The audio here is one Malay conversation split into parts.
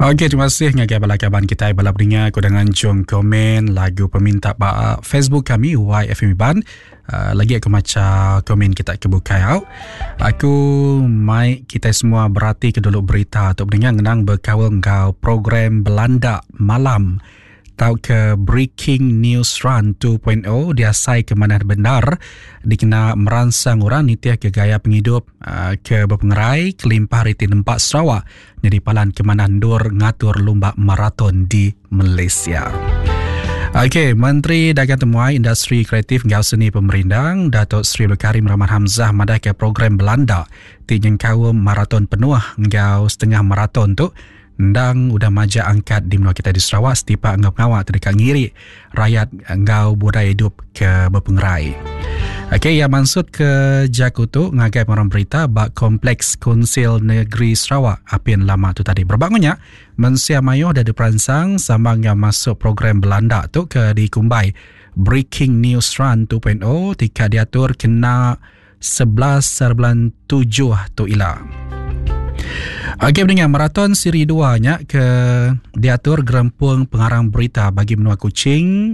Okey, terima kasih ngagai balakaban kita balap dengar ko dengan jom komen lagu peminta Facebook kami YFM Ban. Lagi aku macam komen kita kebuka au. Aku mai kita semua berhati ke dulu berita untuk dengar ngenang berkawal ngau program Belanda malam. Tahu ke Breaking News Run 2.0 diasai ke mana benar dikena merangsang orang nitiah ke gaya penghidup ke berpengerai kelimpah riti nempat Sarawak jadi palan ke mana ndur ngatur lomba maraton di Malaysia. Okey, Menteri Dagang Temuai Industri Kreatif Ngau Seni Pemerintah Datuk Seri Karim Rahman Hamzah madai ke program Belanda tinjeng kawum maraton penuh ngau setengah maraton tu ndang udah majak angkat di menua kita di Sarawak setiap ngap-ngawak terdekat ngiri rakyat ngau budaya hidup ke berpengerai. Okey, yang maksud ke Jakutu ngagai orang berita bak Kompleks Konsil Negeri Sarawak apin lama tu tadi berbangunnya mensia mayo dah diperansang sambang yang masuk program Belanda tu ke di Kumbai Breaking News Run 2.0 tika diatur kena 11.7 tu ila. Okey, dengan maraton siri 2 nya ke diatur gerempung pengarang berita bagi menua Kuching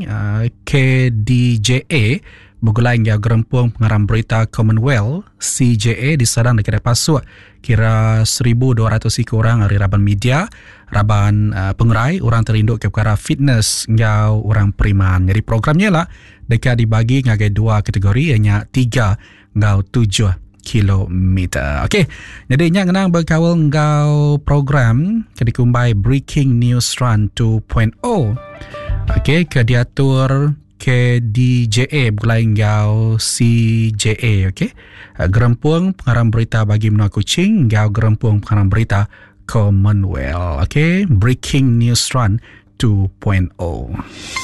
KDJA bergulai dengan gerempung pengarang berita Commonwealth CJA di Sadang dekat Pasuk kira 1,200 orang hari Raban Media Raban pengerai orang terinduk ke perkara fitness ngau orang periman. Jadi programnya lah dekat dibagi ngagai 2 kategori ianya 3 ngau 7 kilometer. Okey. Jadi nya ngenang berkawal ngau program ke dikumbai Breaking News Run 2.0. Okey, ke diatur ke DJA bergulai ngau CJA. Okey. Gerempung pengarang berita bagi menua Kuching ngau gerempung pengarang berita Commonwealth. Okey, Breaking News Run 2.0.